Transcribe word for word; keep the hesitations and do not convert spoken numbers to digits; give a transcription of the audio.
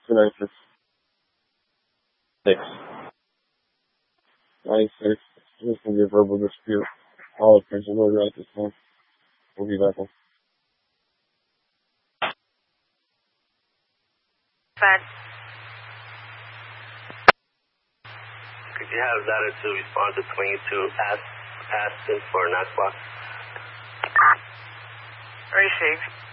two nine six. Six. Nine six. This is gonna be a verbal dispute. All attention order at this time. We'll be back on. Fine. Could you have that to respond to twenty-two ask, asking for a knock box? Receive.